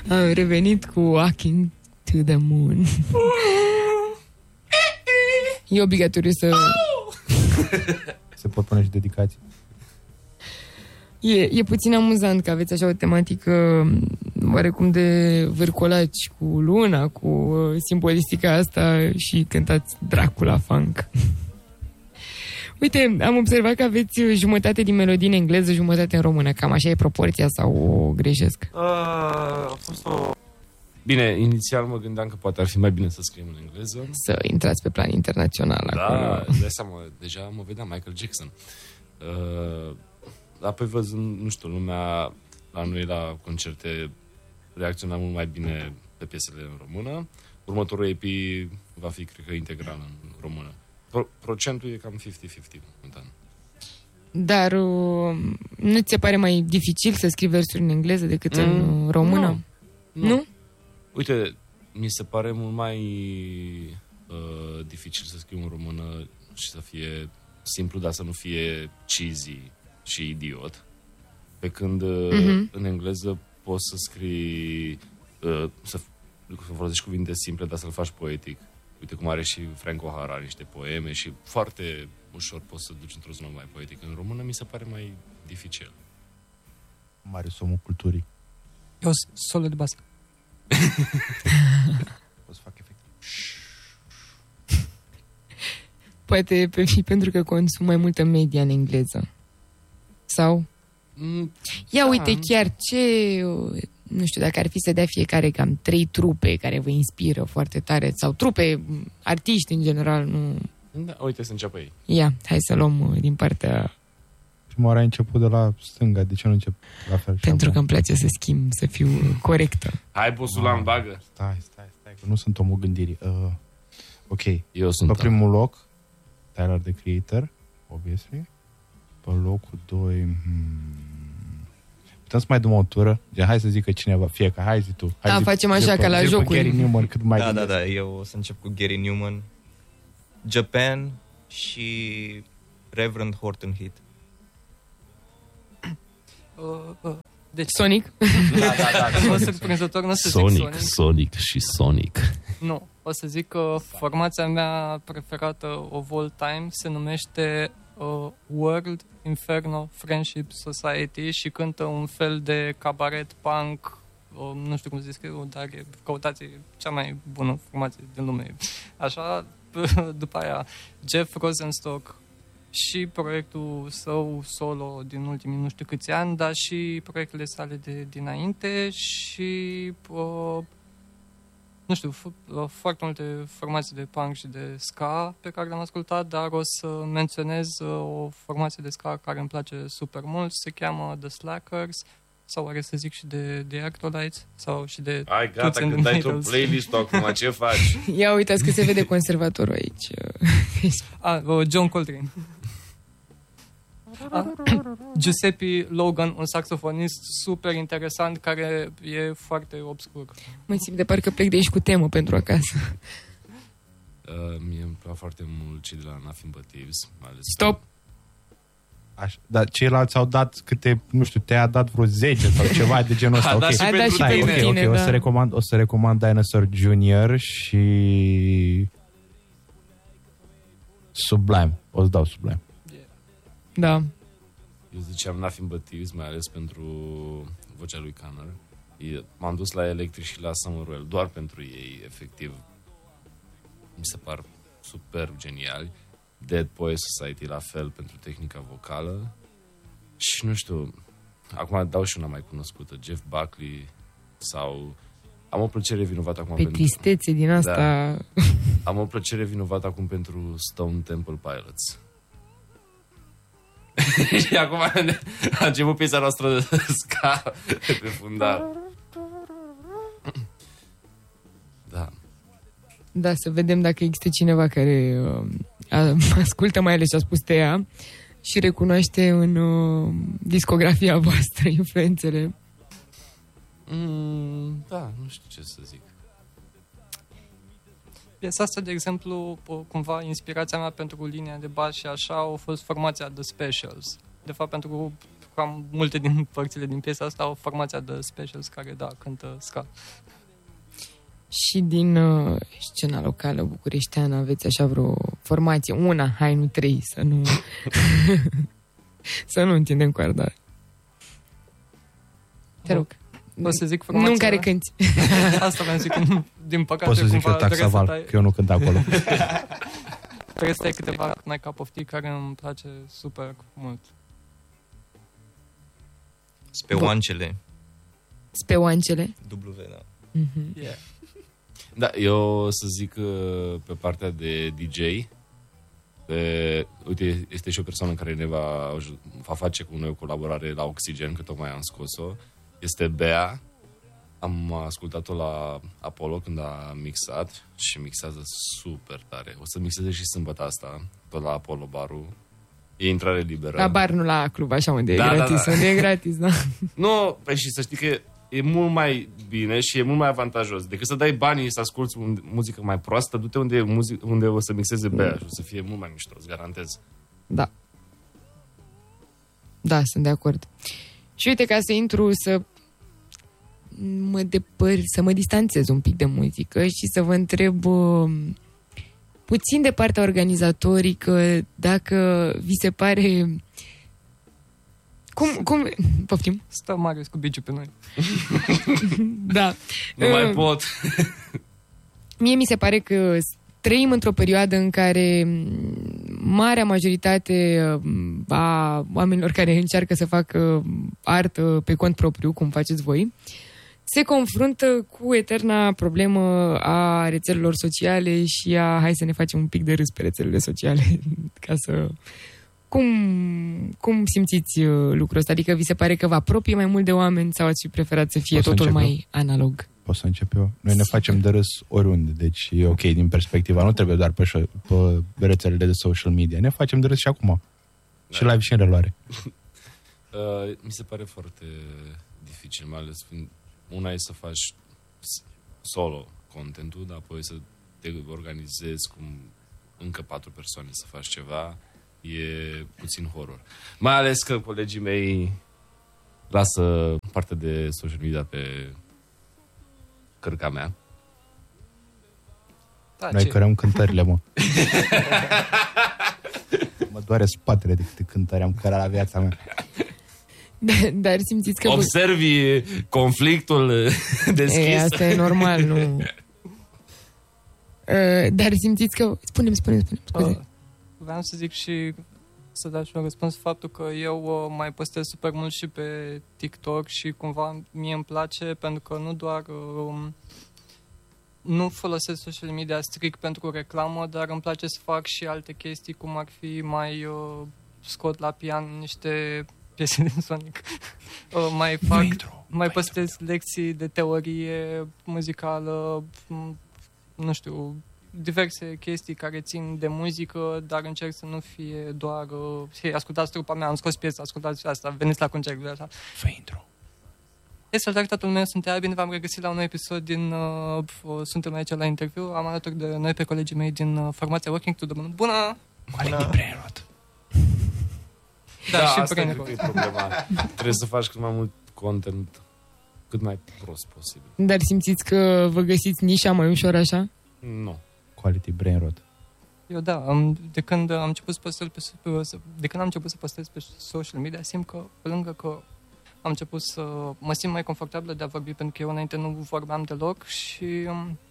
Am revenit cu Walking to the Moon. E obligatoriu să... Se pot pune și dedicații. E puțin amuzant că aveți așa o tematică oarecum de vârcolaci cu luna, cu simbolistica asta și cântați Dracula funk. Uite, am observat că aveți jumătate din melodii în engleză, jumătate în română. Cam așa e proporția sau o greșesc? A fost o... Bine, inițial mă gândeam că poate ar fi mai bine să scriem în engleză. Să intrați pe plan internațional acolo. Da, dai seama, deja mă vedeam Michael Jackson. Apoi văzând, nu știu, lumea la noi la concerte reacționa mult mai bine pe piesele în română. Următorul EP va fi, cred că, integral în română. Procentul e cam 50-50 momentan. Dar nu ți se pare mai dificil să scrii versuri în engleză decât în română? Nu? Uite, mi se pare mult mai dificil să scriu în română și să fie simplu, dar să nu fie cheesy și idiot. Pe când în engleză poți să scrii, să folosești cuvinte simple, dar să-l faci poetic. Uite cum are și Frank O'Hara, are niște poeme și foarte ușor poți să duci într-o zonă mai poetică. În română mi se pare mai dificil. Marius, omul culturii. Eu solo de bas. O să fac efect. Poate pentru că consum mai multă media în engleză. Sau? Ia uite, chiar ce... Nu știu, dacă ar fi să dea fiecare cam 3 trupe care vă inspiră foarte tare, sau trupe, artiști în general, nu... Da, uite să înceapă ei. Ia, hai să luăm din partea... Prima oară ai început de la stânga, de ce nu încep la fel? Pentru că îmi place să schimb, să fiu corectă. Hai, bosulan, bagă! Stai, că nu sunt omul gândirii. Ok, eu sunt pe primul loc, Tyler, the Creator, obviously. Pe locul 2... Putem să mai dăm o tură? Hai să zică cineva, fiecare, hai zi tu. Hai facem așa ca la jocuri. Gary Newman, cât mai Da, eu o să încep cu Gary Newman, Japan și Reverend Horton Heat. Deci Sonic? Da. O surprinzător, nu o să zic Sonic și Sonic. Nu, o să zic că formația mea preferată of all time se numește World Inferno Friendship Society și cântă un fel de cabaret punk, nu știu cum să zic, dar căutați cea mai bună formație din lume. Așa, după aia Jeff Rosenstock și proiectul său solo din ultimii nu știu câți ani, dar și proiectele sale de dinainte și nu știu, foarte multe formații de punk și de ska pe care le-am ascultat, dar o să menționez o formație de ska care îmi place super mult, se cheamă The Slackers, sau oare să zic și de The Electrolytes, sau și de... Hai, gata, când dai tu playlist-ul acum, ce faci? Ia uitați că se vede conservatorul aici. John Coltrane. Giuseppe Logan, un saxofonist super interesant care e foarte obscur. Mă simt de parcă plec de aici cu temă pentru acasă. Mie îmi plac foarte mult cei de la Nothing But Thieves. Stop! Așa, dar ceilalți au dat câte, nu știu, te-a dat vreo 10 sau ceva de genul ăsta. Okay. Și pentru tine, da. O să recomand Dinosaur Jr. și Sublime. O să dau Sublime. Da. Eu ziceam Nothing But Thieves, mai ales pentru vocea lui Connor. M-am dus la Electric și la Summerwell doar pentru ei, efectiv. Mi se par superb geniali. Dead Poets Society la fel pentru tehnica vocală. Și nu știu, acum dau și una mai cunoscută, Jeff Buckley sau... Am o plăcere vinovată acum pentru... tristețe din asta. Da. Am o plăcere vinovată acum pentru Stone Temple Pilots. Și acum a început piesa noastră ska pe fundal. Da. Da, să vedem dacă există cineva care ascultă mai ales ce a spus Tea și recunoaște în discografia voastră influențele. Da, nu știu ce să zic. Piesa asta, de exemplu, cumva inspirația mea pentru linia de bas și așa a fost formația The Specials. De fapt, pentru cam multe din părțile din piesa asta au formația de Specials care, da, cântă ska. Și din scena locală bucureșteană aveți așa vreo formație? Una, hai, nu 3, să nu... să nu întindem coarda. Te rog. O să zic formația... Nu în care cânti. Asta vreau să zic, din păcate... Poți să zic eu Taxaval, că eu nu cânt acolo. Trebuie să ai câteva My Cup of Tea care îmi place super mult. Speoancele. Speoancele? W, da. Mm-hmm. Yeah. Da, eu o să zic pe partea de DJ. Uite, este și o persoană care ne va face cu noi o colaborare la Oxygen, că tocmai am scos-o. Este Bea. Am ascultat-o la Apollo când a mixat și mixează super tare. O să mixeze și sâmbătă asta, tot la Apollo barul. E intrare liberă. La bar, nu la club, așa unde Da, e gratis. da. Unde e gratis, da. Nu, păi și să știi că e mult mai bine și e mult mai avantajos. Decât să dai banii să asculti muzică mai proastă, du-te unde o să mixeze Bea și o să fie mult mai mișto, îți garantez. Da. Da, sunt de acord. Și uite, ca să intru, să mă distanțez un pic de muzică și să vă întreb puțin de partea organizatorică, dacă vi se pare... Cum... Poftim? Stă Marius cu biciu pe noi. Da. Nu mai pot. Mie mi se pare că trăim într-o perioadă în care marea majoritate a oamenilor care încearcă să facă artă pe cont propriu, cum faceți voi, se confruntă cu eterna problemă a rețelelor sociale și a hai să ne facem un pic de râs pe rețelele sociale. Ca să... Cum simțiți lucrul ăsta? Adică vi se pare că vă apropie mai mult de oameni sau ați fi preferat să fie totul mai analog? Pot să încep eu? Noi ne facem de râs oriunde, deci e ok din perspectiva. Nu trebuie doar pe rețelele de social media. Ne facem de râs și acum. Da. Și live și în reluare. Mi se pare foarte dificil, mai ales fiind una e să faci solo contentul, dar apoi să te organizezi cu încă 4 persoane să faci ceva. E puțin horror. Mai ales că colegii mei lasă partea de social media pe cărca mea. Da, noi cărăm cântările, mă. Mă doare spatele de câte cântări am cărat la viața mea. Dar simțiți că... Observi conflictul deschis. Ei, asta e normal, nu... Dar simțiți că... Spune-mi. Vreau să zic și să dau și un răspuns faptul că eu mai postez super mult și pe TikTok și cumva mie îmi place pentru că nu doar nu folosesc social media strict pentru reclamă, dar îmi place să fac și alte chestii, cum ar fi mai scot la pian niște piese din Sonic. Mai postez lecții de teorie muzicală, nu știu, diverse chestii care țin de muzică, dar încerc să nu fie doar hei, ascultați trupa mea, am scos piesa, ascultați asta, veniți la concert, așa. Fă intro. Hei, salutare, toată lumea, sunt Ea, bine v-am regăsit la un nou episod din suntem aici la interviu, am alături de noi pe colegii mei din formația Working to the Moon. Bună! Quality Brainrot. Da, și asta Brainrot. cred că e problema. Trebuie să faci cât mai mult content, cât mai prost posibil. Dar simțiți că vă găsiți nișa mai ușor așa? Nu. Quality Brainrot. Eu da, de când am început să postez pe social media, simt că, pe lângă că am început să mă simt mai confortabilă de a vorbi, pentru că eu înainte nu vorbeam deloc și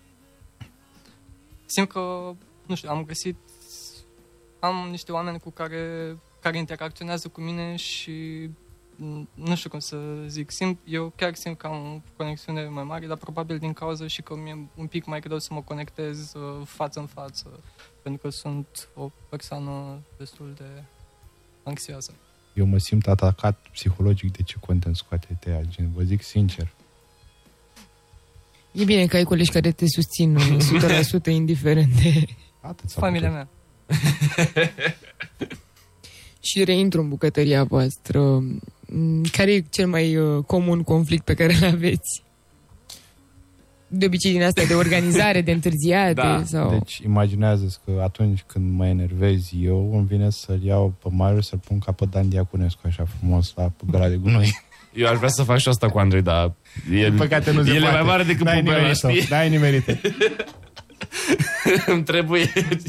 simt că, nu știu, am niște oameni cu care interacționează cu mine și nu știu cum să zic, eu chiar simt că am o conexiune mai mare, dar probabil din cauza și că mi-e un pic mai greu să mă conectez față în față, pentru că sunt o persoană destul de anxioasă. Eu mă simt atacat psihologic de ce content scoate Tea, gen, vă zic sincer. E bine că ai colegi care te susțin 100% indiferent de... Familia mea. Și reintru în bucătăria voastră. Care e cel mai comun conflict pe care îl aveți? de obicei din asta de organizare, de întârziate Da. sau... Deci imaginează-ți că atunci când mă enervez eu, îmi vine să-l iau pe Marius, să-l pun ca pe Dan Diaconescu, așa frumos, la păgăla de gunoi. Eu aș vrea să fac și asta cu Andrei, dar Păcate nu se el e poate. mai mare decât N-ai pupele, nimerit-o, știi? n-ai nimerit-o. Îmi trebuie...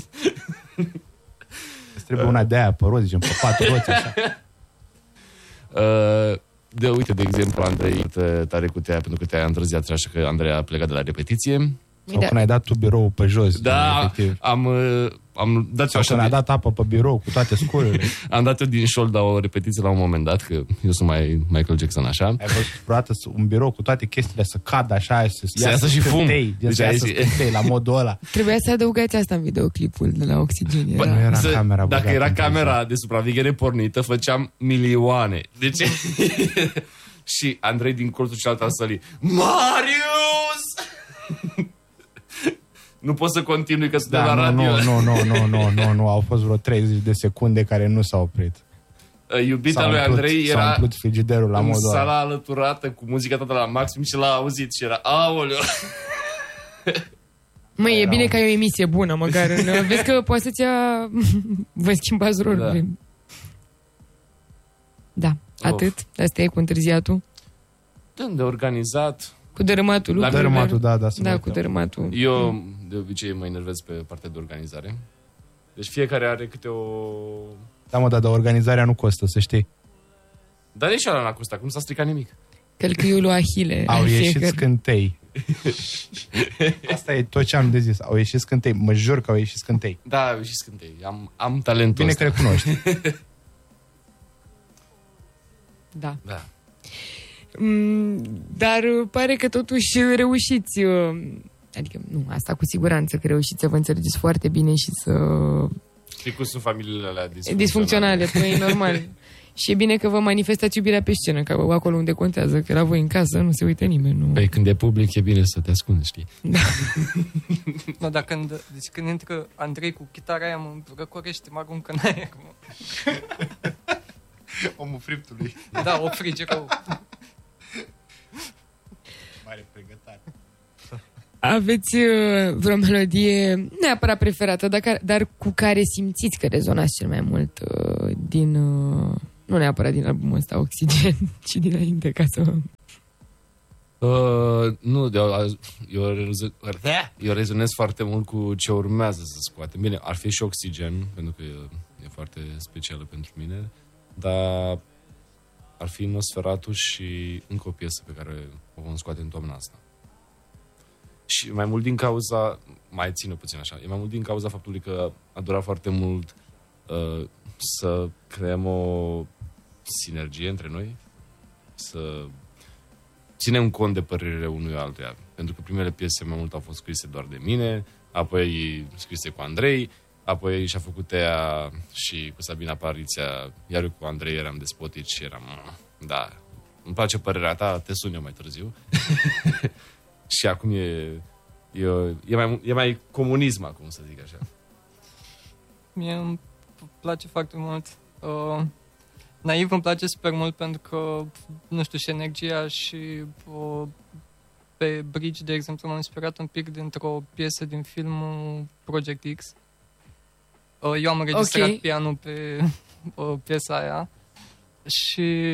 Îți trebuie una de aia pe roți, zicem, pe 4 roți, așa. Uite, de exemplu, Andrei, tare cu Tea, pentru că Tea a întârziat, așa că Andrei a plecat de la repetiție. Sau când ai dat tu biroul pe jos. Da, efectiv. am dat Sau eu când așa a dat apă pe birou cu toate sculele. am dat eu din șold la o repetiție la un moment dat, că eu sunt mai Michael Jackson, așa. Ai văzut vreodată un birou cu toate chestiile să cadă așa, să iasă și fum. scântei, Deci să iasă aici- scântei, la modul ăla. Trebuia să adăugați asta în videoclipul de la Oxygen. Bă, nu era să- camera dacă băgată era în camera de supraveghere pornită, făceam milioane. Deci... și Andrei din colțul celălalt al sălii: Marius! Nu pot să continui că suntem la Da, radio. nu, au fost vreo 30 de secunde care nu s-au oprit. Iubita S-a lui umplut- Andrei s-a era umplut frigiderul la în modul ăla. sala alăturată cu muzica toată la maxim și l-a auzit și era: aoleu! Măi, e bine că ai o emisie bună, măcar. Vezi că poate să-ți ia... Vă schimbați rolurile. Da, atât. Asta e cu întârziatul. De organizat. Cu dărâmatul. La lucrurilor. Dărâmatul, da, Da, să cu dărâmatul. Eu de obicei mă enervez pe partea de organizare. Deci fiecare are câte o... Da, mă, dar organizarea nu costă, să știi. Dar nici ăla n-a costat, cum s-a stricat nimic. Călcâiul lui Ahile. Au al ieșit fiecare. scântei. Asta e tot ce am de zis. Au ieșit scântei. Mă jur că au ieșit scântei. Da, și scântei. Am talentul Bine ăsta. că recunoști. Da. Da. Dar pare că totuși reușiți. Adică, nu, asta cu siguranță că reușiți să vă înțelegeți foarte bine și să... Știi cum sunt familiile alea Disfuncționale, păi e normal. Și e bine că vă manifestați iubirea pe scenă, că acolo unde contează, că la voi în casă nu se uită nimeni. Nu... Păi când e public e bine să te ascunzi, știi? No, dar când intră Andrei cu chitara aia, mă răcorește, mă aruncă în aer. Mă. Omul friptului. Da, o frige rău. Mare pregătare. Aveți vreo melodie neapărat preferată, dar cu care simțiți că rezonați cel mai mult din... nu neapărat din albumul ăsta Oxygen, ci dinainte, ca să... Nu, eu rezonez foarte mult cu ce urmează să scoatem. Bine, ar fi și Oxygen, pentru că e foarte specială pentru mine, dar ar fi Nosferatu și încă o piesă pe care o vom scoate în toamna asta. Și mai mult din cauza, mai ține puțin așa, e mai mult din cauza faptului că a durat foarte mult să creăm o sinergie între noi, să ținem cont de părerile unui altuia. Pentru că primele piese mai mult au fost scrise doar de mine, apoi scrise cu Andrei, apoi și-a făcut Tea și cu Sabina Apariția, iar eu cu Andrei eram despotici și eram, da, îmi place părerea ta, te sun eu mai târziu. Și acum e mai comunism acum, să zic așa. Mie îmi place foarte mult. Naiv îmi place super mult pentru că, nu știu, și energia și pe bridge, de exemplu, m-am inspirat un pic dintr-o piesă din filmul Project X. Eu am înregistrat pianul pe piesa aia și...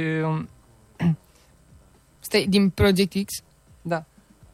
Stai, din Project X? Da.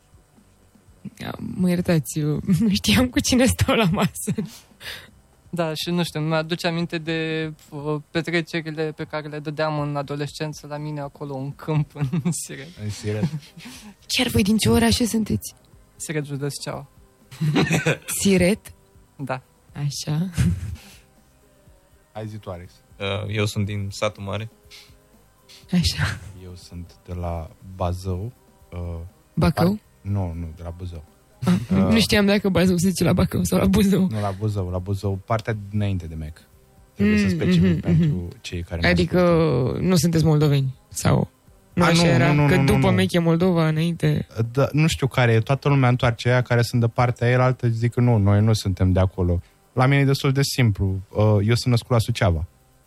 Mă iertați, eu nu știam cu cine stau la masă. Da, și nu știu, mi-aduce aminte de petrecerile pe care le dădeam în adolescență la mine acolo, în câmp, în Siret. În Siret. Chiar voi din ce orașe sunteți? Siret, județ Ceaua. Siret? Da. Așa. Hai zi tu, Alex. Eu sunt din Satul Mare. Așa. Eu sunt de la Bazău. Bacău? Nu, de la Buzău. Nu știam dacă Buzău se zice la Bacău sau la Buzău. Nu, la Buzău, partea dinainte de Mec. Trebuie să specific pentru cei care adică nu sunteți moldoveni? Sau... Nu așa era? Că după Mec e Moldova, înainte... Da, nu știu care e, toată lumea întoarce aia care sunt de partea aia, altă zic că nu, noi nu suntem de acolo. La mine e destul de simplu. Eu sunt născut la Suceava.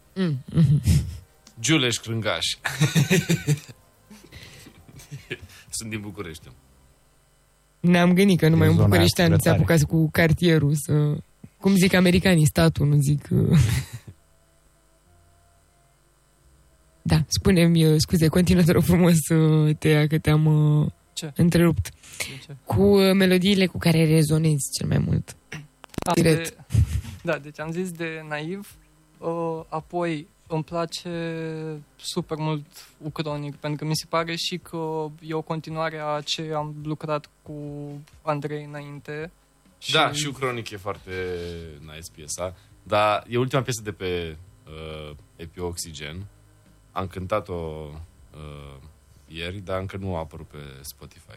Giuleș Crângaș. Sunt din București. Ne-am gândit că numai E un zona bucureștean se ascultare. apucați cu cartierul să... Cum zic americanii, statul, nu zic... Da, spune-mi, scuze, continuă, te rog frumos, Tea, că te-am Ce? întrerupt. De ce? Cu melodiile cu care rezonezi cel mai mult. Direct. Da, deci am zis de Naiv, apoi îmi place super mult Ucronic, pentru că mi se pare și că e o continuare a ce am lucrat cu Andrei înainte. Da, și Ucronic e foarte nice piesa, dar e ultima piesă de pe EP Oxygen. Am cântat-o ieri, dar încă nu a apărut pe Spotify.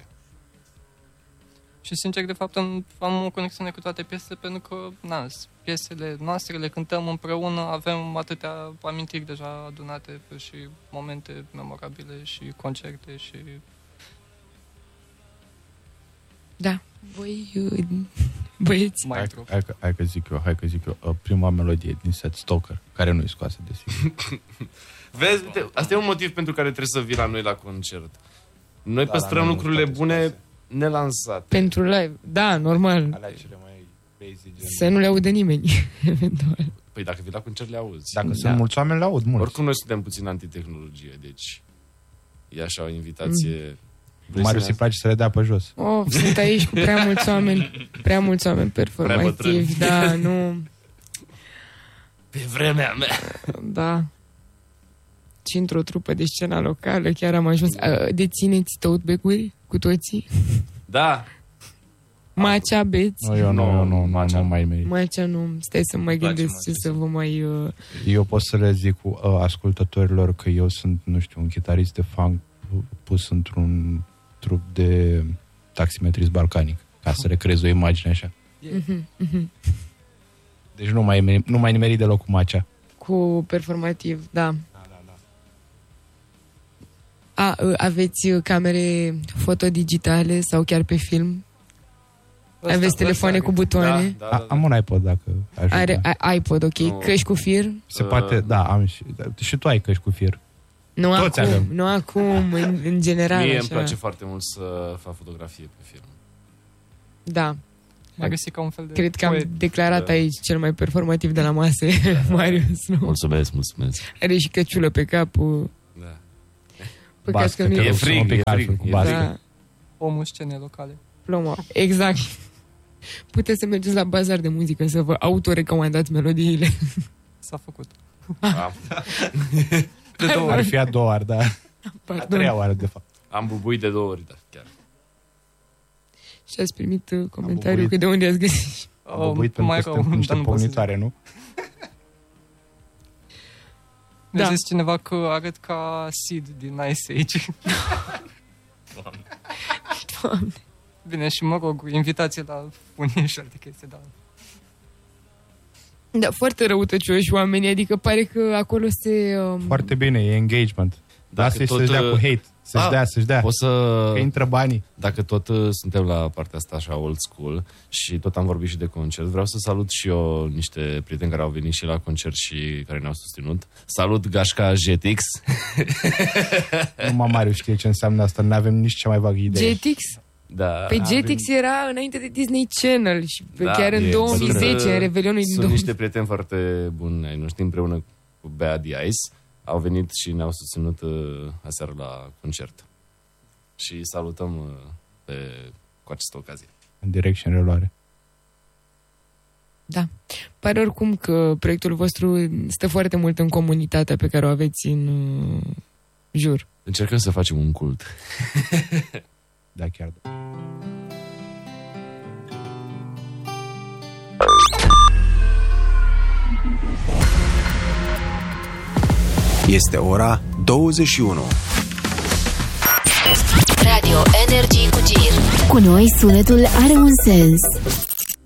Și sincer, de fapt, am o conexiune cu toate piesele, pentru că, piesele noastre le cântăm împreună, avem atâtea amintiri deja adunate și momente memorabile și concerte și... Da, voi, băieți. Hai că zic eu, prima melodie din set, Stalker, care nu e scoasă, desigur. Vezi, uite, asta e un motiv pentru care trebuie să vii la noi la concert. Noi păstrăm noi lucrurile nu bune nelansate. Pentru live, da, normal. Alea cele mai basic, gen... Să nu le audă nimeni, eventual. Păi dacă vii la concert le auzi. Dacă sunt mulți oameni, le aud mulți. Oricum noi suntem puțin antitehnologie, deci e așa o invitație. Marius îi place să le dea pe jos. Sunt aici cu prea mulți oameni performativi, da, nu... Pe vremea mea. Da. Și într-o trupă de scenă locală chiar am ajuns. Dețineți tote-bag-uri cu toții? Da. Macea beți? Eu nu mai merg. Macea nu. Stai să mai gândesc ce să vă mai... Eu pot să le zic cu ascultătorilor că eu sunt, nu știu, un chitarist de funk pus într-un trup de taximetrist balcanic, ca să recreez o imagine așa. Deci nu mai nimeri deloc cu Macea. Cu performativ, da. Aveți camere fotodigitale sau chiar pe film? Aveți telefoane cu butoane? Da. Am un iPod, dacă ajută. Are iPod, ok. Nu. Căști cu fir? Se poate, da, am și tu ai căști cu fir. Nu Toți acum, avem. nu acum, în general. Mie așa. îmi place foarte mult să fac fotografie pe film. Da. Marius e ca un fel de Cred că am poet. declarat aici cel mai performativ de la masă, Marius. Nu? Mulțumesc. Are și căciulă pe cap. Da. Păcat că nu E frig, e frig. Cu bască. Da, Omul scenei locale. plomă. Exact. Puteți să mergeți la bazar de muzică să vă autorecomandați melodiile. S-a făcut. De două ori. Ar fi a doua oară, da. A treia oară, de fapt. Am bubuit de 2 ori, da, chiar. Și ați primit comentariu bubuit. că de unde ați găsit. Am bubuit pentru că suntem cu niște pomnitoare, nu? Mi-a Da. zis cineva că arăt ca Sid din Ice Age. Doamne. Bine, și mă rog, invitație la unii și alte chestii, dar... Da, foarte răutăcioși oamenii, adică pare că acolo se... Foarte bine, e engagement. Da, Dacă să-și dea cu hate. Să-și dea. Poți să... Că intră banii. Dacă tot suntem la partea asta așa old school și tot am vorbit și de concert, vreau să salut și eu niște prieteni care au venit și la concert și care ne-au susținut. Salut Gașca Jetix. Numai Marius știe ce înseamnă asta, nu avem nici cea mai vagă idee. Jetix? Da. Păi Jetix era înainte de Disney Channel și Da, chiar în e 2010, în Revelionul din Sunt 2010. niște prieteni foarte buni ai noștri, împreună cu Bea The Ice. Au venit și ne-au susținut aseară la concert. Și salutăm cu această ocazie. În direct și în reluare. Da. Pare oricum că proiectul vostru stă foarte mult în comunitatea pe care o aveți în jur. Încercăm să facem un cult. Da, chiar da. Este ora 21. Radio Energy cu Gir. Cu noi sunetul are un sens.